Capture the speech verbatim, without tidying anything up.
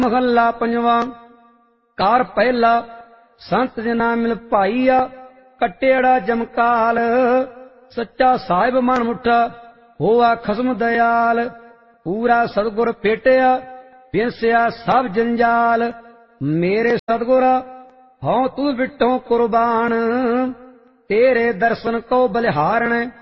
महला पंजवा। कार पहला संत जना मिल भाईया, कटेड़ा जमकाल। सच्चा साहिब मन मुठा होआ खसम दयाल। पूरा सतगुर पेटिया बेसिया सब जंजाल। मेरे सतगुरा हूं तू विटों कुर्बान, तेरे दर्शन को बलिहारण